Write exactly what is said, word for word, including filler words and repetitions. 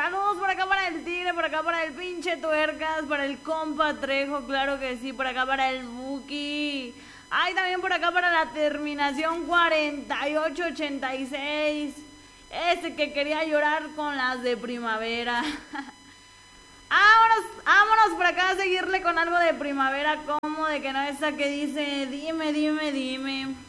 Saludos por acá para el Tigre, por acá para el pinche Tuercas, para el compa Trejo, claro que sí, por acá para el Buki. Ay, también por acá para la terminación cuarenta y ocho ochenta y seis. Ese que quería llorar con las de primavera. Vámonos, vámonos por acá a seguirle con algo de primavera, como de que no esa que dice, dime, dime, dime.